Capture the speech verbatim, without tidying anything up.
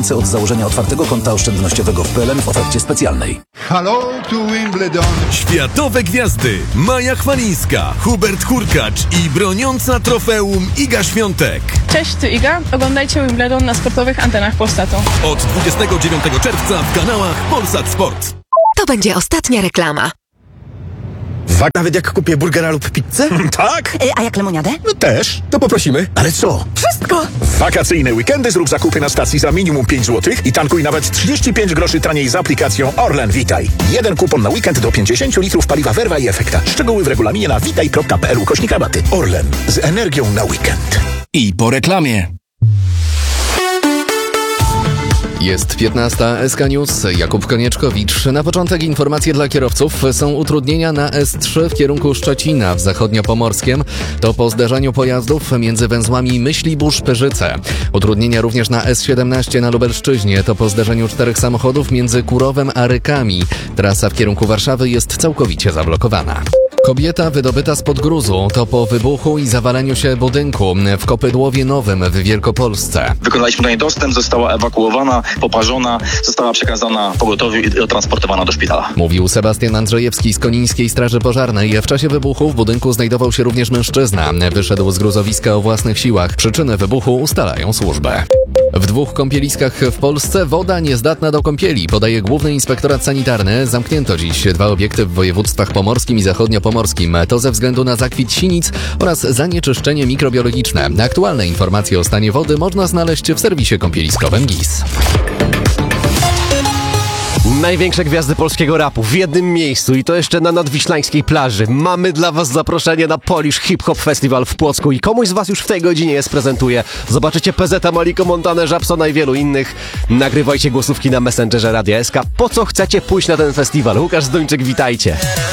miesięcy od założenia otwartego konta oszczędnościowego w P L N w ofercie specjalnej. Hello to Wimbledon. Światowe gwiazdy Maja Chwalińska, Hubert Hurkacz i broniąca trofeum Iga Świątek. Cześć, tu Iga. Oglądajcie Wimbledon na sportowych antenach Polsatu. Od dwudziestego dziewiątego czerwca w kanałach Polsat Sport. To będzie ostatnia reklama. Wak, nawet jak kupię burgera lub pizzę? Tak? Y, a jak lemoniadę? No też. To poprosimy. Ale co? Wszystko! W wakacyjne weekendy zrób zakupy na stacji za minimum pięć złotych i tankuj nawet trzydzieści pięć groszy taniej z aplikacją Orlen Witaj. Jeden kupon na weekend do pięćdziesiąt litrów paliwa Verva i Efekta. Szczegóły w regulaminie na witaj kropka p l ukośnik rabaty. Orlen. Z energią na weekend. I po reklamie. Jest piętnasta, S K News, Jakub Konieczkowicz. Na początek informacje dla kierowców. Są utrudnienia na S trzy w kierunku Szczecina w zachodniopomorskiem. To po zdarzeniu pojazdów między węzłami Myślibórz-Pyrzyce. Utrudnienia również na S siedemnaście na Lubelszczyźnie. To po zdarzeniu czterech samochodów między Kurowem a Rykami. Trasa w kierunku Warszawy jest całkowicie zablokowana. Kobieta wydobyta spod gruzu. To po wybuchu i zawaleniu się budynku w Kopydłowie Nowym w Wielkopolsce. Wykonaliśmy do niej dostęp, została ewakuowana, poparzona, została przekazana pogotowiu i transportowana do szpitala. Mówił Sebastian Andrzejewski z Konińskiej Straży Pożarnej. W czasie wybuchu w budynku znajdował się również mężczyzna. Wyszedł z gruzowiska o własnych siłach. Przyczyny wybuchu ustalają służby. W dwóch kąpieliskach w Polsce woda niezdatna do kąpieli, podaje Główny Inspektorat Sanitarny. Zamknięto dziś dwa obiekty w województwach pomorskim i zachodniopomorskim. To ze względu na zakwit sinic oraz zanieczyszczenie mikrobiologiczne. Aktualne informacje o stanie wody można znaleźć w serwisie kąpieliskowym G I S. Największe gwiazdy polskiego rapu w jednym miejscu i to jeszcze na nadwiślańskiej plaży. Mamy dla was zaproszenie na Polish Hip Hop Festival w Płocku i komuś z was już w tej godzinie je sprezentuje. Zobaczycie P Z A, Maliko Montanę, Żabsona i wielu innych. Nagrywajcie głosówki na Messengerze Radia S K. Po co chcecie pójść na ten festiwal? Łukasz Zdończyk, witajcie.